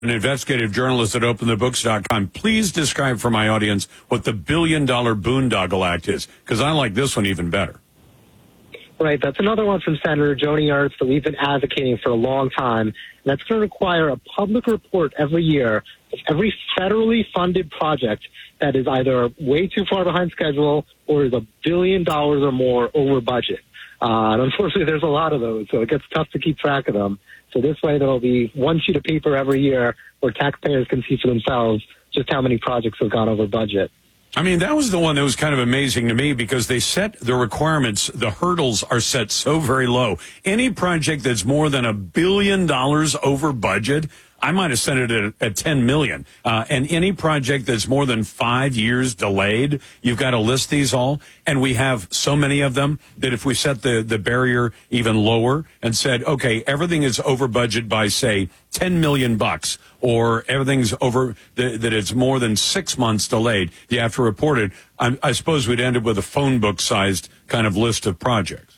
an investigative journalist at OpenTheBooks.com. Please describe for my audience what the $1 billion Boondoggle Act is, because I like this one even better. Right, that's another one from Senator Joni Ernst that we've been advocating for a long time. And that's going to require a public report every year of every federally funded project that is either way too far behind schedule or is $1 billion or more over budget. And unfortunately, there's a lot of those, so it gets tough to keep track of them. So this way, there will be one sheet of paper every year where taxpayers can see for themselves just how many projects have gone over budget. I mean, that was the one that was kind of amazing to me because they set the requirements, the hurdles are set so very low. Any project that's more than $1 billion over budget, I might have set it at 10 million. And any project that's more than 5 years delayed, you've got to list these all. And we have so many of them that if we set the barrier even lower and said, okay, everything is over budget by, say, 10 million bucks, or everything's over that it's more than 6 months delayed, you have to report it. I suppose we'd end up with a phone book sized kind of list of projects.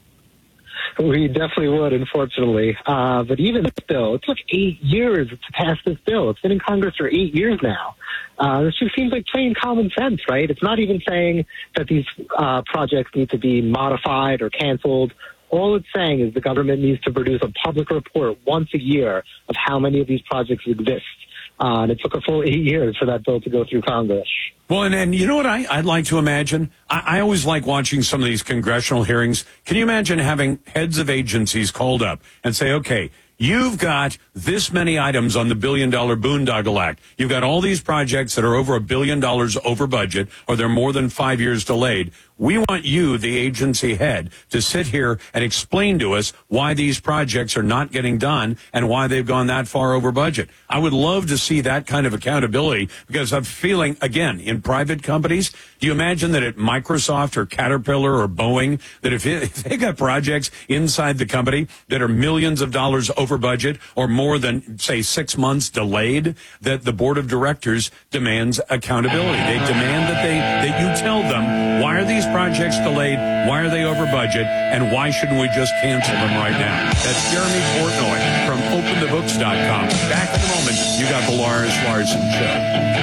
We definitely would, unfortunately. But even this bill, it took 8 years to pass this bill. It's been in Congress for 8 years now. This just seems like plain common sense, right? It's not even saying that these projects need to be modified or canceled. All it's saying is the government needs to produce a public report once a year of how many of these projects exist. And it took a full 8 years for that bill to go through Congress. Well, and you know what I'd like to imagine? I always like watching some of these congressional hearings. Can you imagine having heads of agencies called up and say, okay, you've got this many items on the $1 billion Boondoggle Act. You've got all these projects that are over $1 billion over budget, or they're more than 5 years delayed. We want you, the agency head, to sit here and explain to us why these projects are not getting done and why they've gone that far over budget. I would love to see that kind of accountability, because I'm feeling, again, in private companies, do you imagine that at Microsoft or Caterpillar or Boeing, that if they got projects inside the company that are millions of dollars over budget or more than, say, 6 months delayed, that the board of directors demands accountability. They demand that you tell them, why are these projects delayed? Why are they over budget? And why shouldn't we just cancel them right now? That's Jeremy Portnoy from OpenTheBooks.com. Back in a moment, you got the Lars Larson Show.